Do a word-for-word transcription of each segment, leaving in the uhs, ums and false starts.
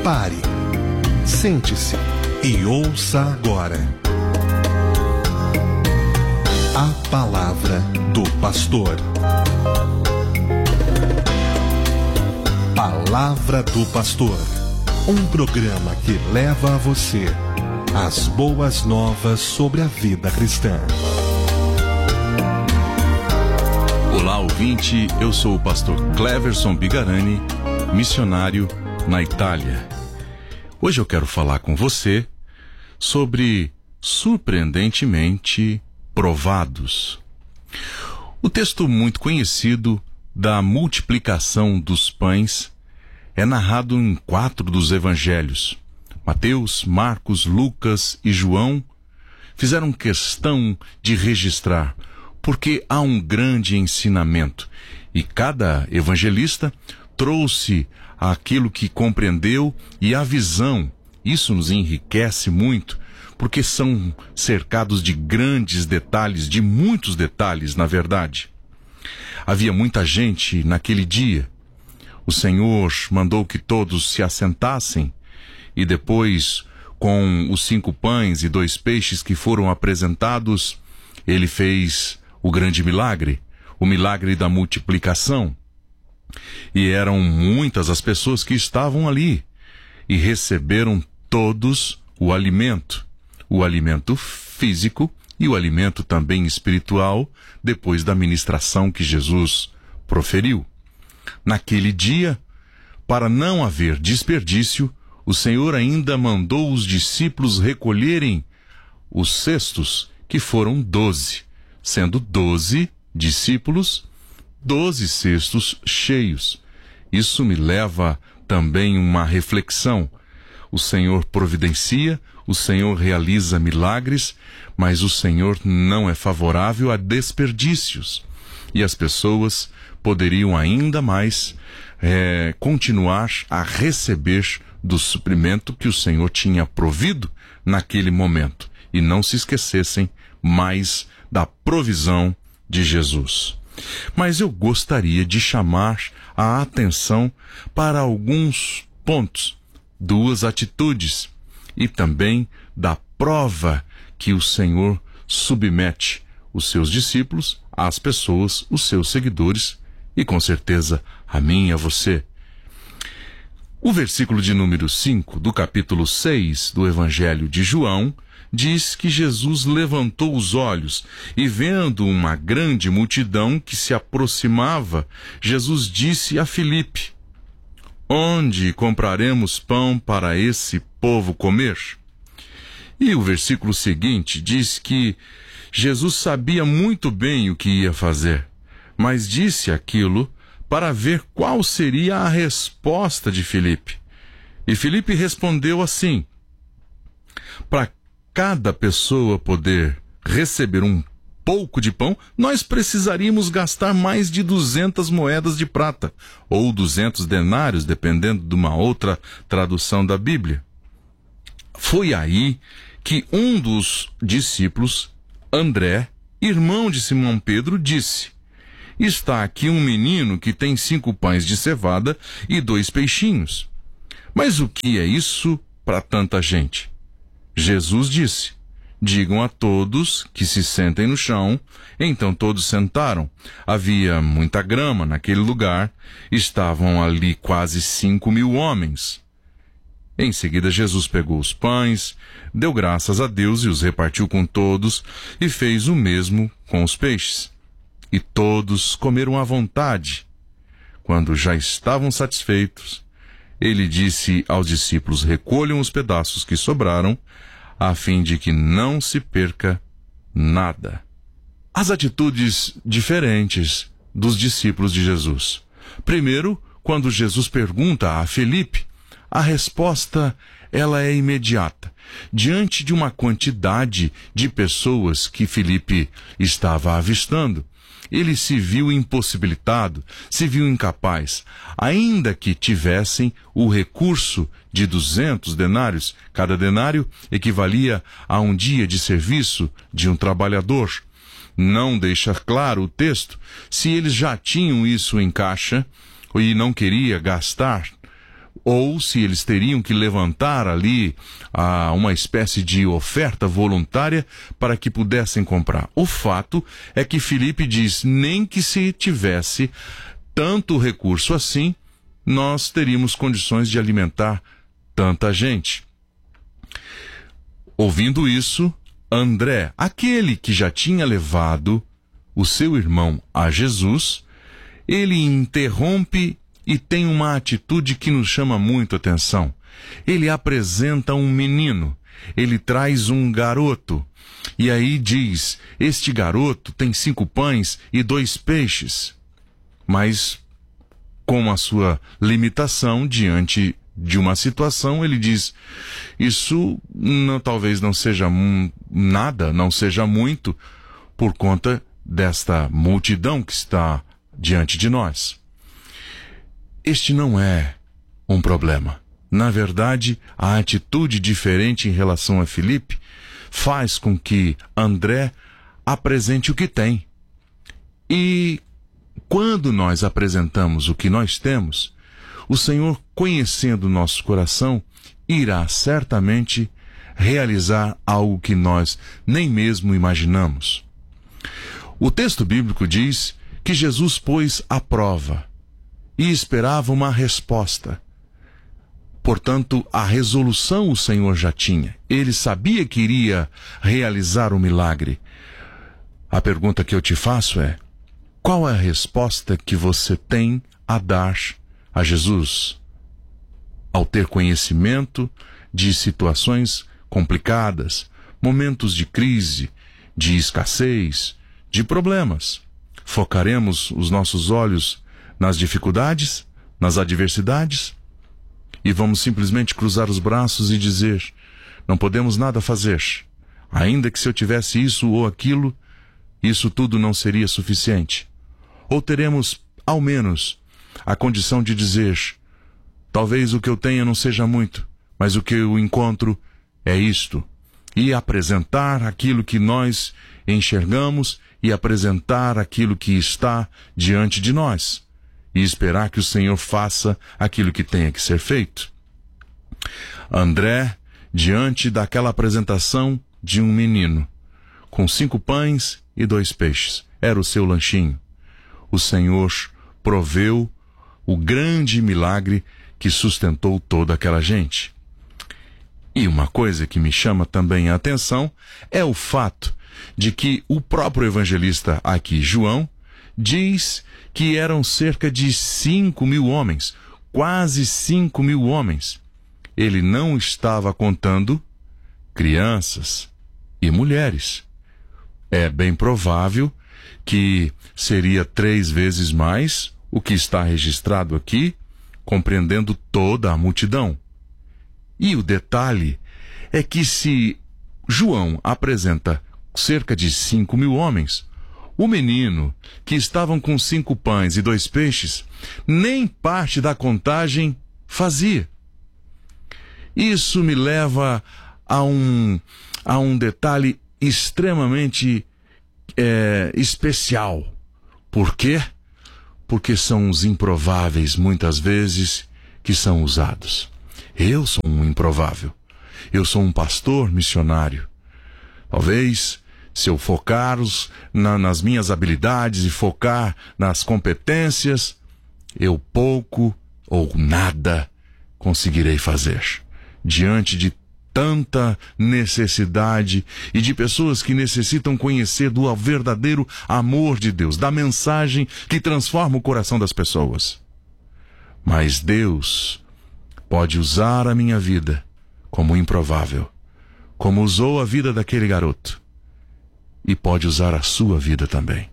Pare, sente-se e ouça agora a palavra do pastor. Palavra do Pastor, um programa que leva a você as boas novas sobre a vida cristã. Olá, ouvinte, eu sou o pastor Cleverson Bigarani, missionário na Itália. Hoje eu quero falar com você sobre surpreendentemente provados. O texto muito conhecido da multiplicação dos pães é narrado em quatro dos evangelhos. Mateus, Marcos, Lucas e João fizeram questão de registrar, porque há um grande ensinamento, e cada evangelista trouxe aquilo que compreendeu e a visão. Isso nos enriquece muito, porque são cercados de grandes detalhes, de muitos detalhes, na verdade. Havia muita gente naquele dia. O Senhor mandou que todos se assentassem e depois, com os cinco pães e dois peixes que foram apresentados, ele fez o grande milagre, o milagre da multiplicação. E eram muitas as pessoas que estavam ali e receberam todos o alimento, o alimento físico e o alimento também espiritual, depois da ministração que Jesus proferiu. Naquele dia, para não haver desperdício, o Senhor ainda mandou os discípulos recolherem os cestos, que foram doze, sendo doze discípulos, doze cestos cheios. Isso me leva também a uma reflexão. O Senhor providencia, o Senhor realiza milagres, mas o Senhor não é favorável a desperdícios. E as pessoas poderiam ainda mais é, continuar a receber do suprimento que o Senhor tinha provido naquele momento. E não se esquecessem mais da provisão de Jesus. Mas eu gostaria de chamar a atenção para alguns pontos, duas atitudes e também da prova que o Senhor submete os seus discípulos, as pessoas, os seus seguidores e com certeza a mim e a você. O versículo de número cinco do capítulo seis do Evangelho de João diz que Jesus levantou os olhos e, vendo uma grande multidão que se aproximava, Jesus disse a Filipe: onde compraremos pão para esse povo comer? E o versículo seguinte diz que Jesus sabia muito bem o que ia fazer, mas disse aquilo para ver qual seria a resposta de Filipe. E Filipe respondeu assim: para cada pessoa poder receber um pouco de pão, nós precisaríamos gastar mais de duzentas moedas de prata, ou duzentos denários, dependendo de uma outra tradução da Bíblia. Foi aí que um dos discípulos, André, irmão de Simão Pedro, disse: está aqui um menino que tem cinco pães de cevada e dois peixinhos. Mas o que é isso para tanta gente? Jesus disse: digam a todos que se sentem no chão. Então todos sentaram. Havia muita grama naquele lugar. Estavam ali quase cinco mil homens. Em seguida Jesus pegou os pães, deu graças a Deus e os repartiu com todos, e fez o mesmo com os peixes. E todos comeram à vontade. Quando já estavam satisfeitos, ele disse aos discípulos: recolham os pedaços que sobraram, a fim de que não se perca nada. As atitudes diferentes dos discípulos de Jesus. Primeiro, quando Jesus pergunta a Filipe, a resposta ela é imediata. Diante de uma quantidade de pessoas que Filipe estava avistando, ele se viu impossibilitado, se viu incapaz, ainda que tivessem o recurso de duzentos denários. Cada denário equivalia a um dia de serviço de um trabalhador. Não deixa claro o texto se eles já tinham isso em caixa e não queria gastar ou se eles teriam que levantar ali ah, uma espécie de oferta voluntária para que pudessem comprar. O fato é que Filipe diz, nem que se tivesse tanto recurso assim, nós teríamos condições de alimentar tanta gente. Ouvindo isso, André, aquele que já tinha levado o seu irmão a Jesus, ele interrompe e tem uma atitude que nos chama muito a atenção. Ele apresenta um menino, ele traz um garoto, e aí diz, este garoto tem cinco pães e dois peixes. Mas, com a sua limitação diante de uma situação, ele diz, isso não, talvez não seja um, nada, não seja muito, por conta desta multidão que está diante de nós. Este não é um problema. Na verdade, a atitude diferente em relação a Filipe faz com que André apresente o que tem. E quando nós apresentamos o que nós temos, o Senhor, conhecendo o nosso coração, irá certamente realizar algo que nós nem mesmo imaginamos. O texto bíblico diz que Jesus pôs à prova e esperava uma resposta. Portanto, a resolução o Senhor já tinha. Ele sabia que iria realizar o milagre. A pergunta que eu te faço é, qual é a resposta que você tem a dar a Jesus? Ao ter conhecimento de situações complicadas, momentos de crise, de escassez, de problemas, focaremos os nossos olhos nas dificuldades, nas adversidades, e vamos simplesmente cruzar os braços e dizer, não podemos nada fazer, ainda que se eu tivesse isso ou aquilo, isso tudo não seria suficiente. Ou teremos, ao menos, a condição de dizer, talvez o que eu tenha não seja muito, mas o que eu encontro é isto, e apresentar aquilo que nós enxergamos e apresentar aquilo que está diante de nós. E esperar que o Senhor faça aquilo que tenha que ser feito. André, diante daquela apresentação de um menino, com cinco pães e dois peixes, era o seu lanchinho. O Senhor proveu o grande milagre que sustentou toda aquela gente. E uma coisa que me chama também a atenção é o fato de que o próprio evangelista aqui, João, diz que eram cerca de cinco mil homens, quase cinco mil homens. Ele não estava contando crianças e mulheres. É bem provável que seria três vezes mais o que está registrado aqui, compreendendo toda a multidão. E o detalhe é que se João apresenta cerca de cinco mil homens, o menino, que estavam com cinco pães e dois peixes, nem parte da contagem fazia. Isso me leva a um, a um detalhe extremamente é, especial. Por quê? Porque são os improváveis, muitas vezes, que são usados. Eu sou um improvável. Eu sou um pastor missionário. Talvez, se eu focar na, nas minhas habilidades e focar nas competências, eu pouco ou nada conseguirei fazer. Diante de tanta necessidade e de pessoas que necessitam conhecer do verdadeiro amor de Deus, da mensagem que transforma o coração das pessoas. Mas Deus pode usar a minha vida como improvável, como usou a vida daquele garoto. E pode usar a sua vida também.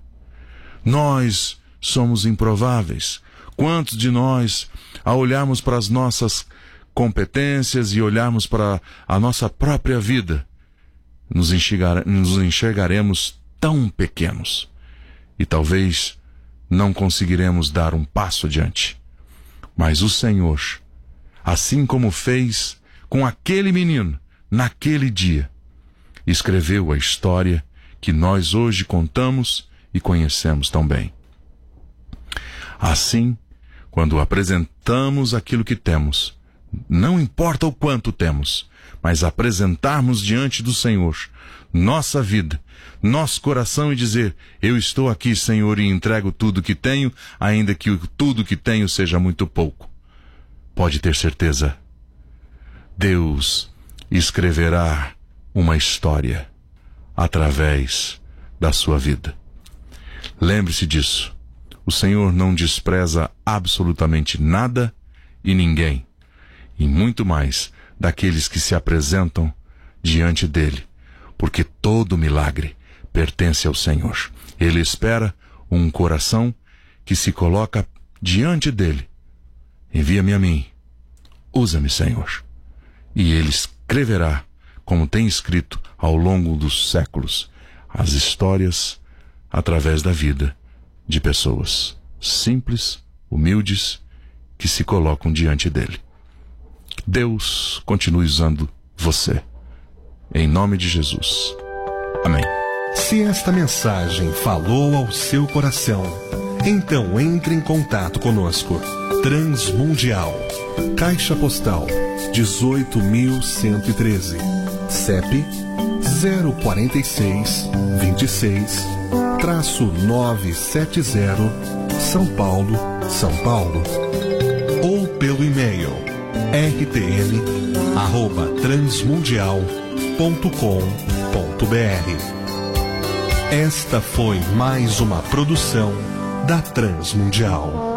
Nós somos improváveis. Quantos de nós, ao olharmos para as nossas competências e olharmos para a nossa própria vida, nos, enxergar, nos enxergaremos tão pequenos e talvez não conseguiremos dar um passo adiante. Mas o Senhor, assim como fez com aquele menino naquele dia, escreveu a história que nós hoje contamos e conhecemos tão bem. Assim quando apresentamos aquilo que temos, não importa o quanto temos, mas apresentarmos diante do Senhor nossa vida, nosso coração e dizer: eu estou aqui, Senhor, e entrego tudo que tenho, ainda que tudo que tenho seja muito pouco. Pode ter certeza, Deus escreverá uma história através da sua vida. Lembre-se disso. O Senhor não despreza absolutamente nada e ninguém, e muito mais daqueles que se apresentam diante dele, porque todo milagre pertence ao Senhor. Ele espera um coração que se coloca diante dele. Envia-me a mim, usa-me, Senhor. E ele escreverá, como tem escrito ao longo dos séculos, as histórias através da vida de pessoas simples, humildes, que se colocam diante dele. Deus continue usando você. Em nome de Jesus. Amém. Se esta mensagem falou ao seu coração, então entre em contato conosco. Transmundial, Caixa Postal dezoito mil cento e treze, C E P zero quarenta e seis, vinte e seis, traço novecentos e setenta, São Paulo, São Paulo. Ou pelo e-mail r t n arroba transmundial ponto com ponto b r. Esta foi mais uma produção da Transmundial.